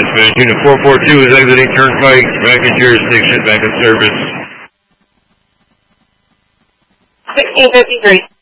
dispatch. Unit 442 is exiting Turnpike, back in jurisdiction, back in service. 1653.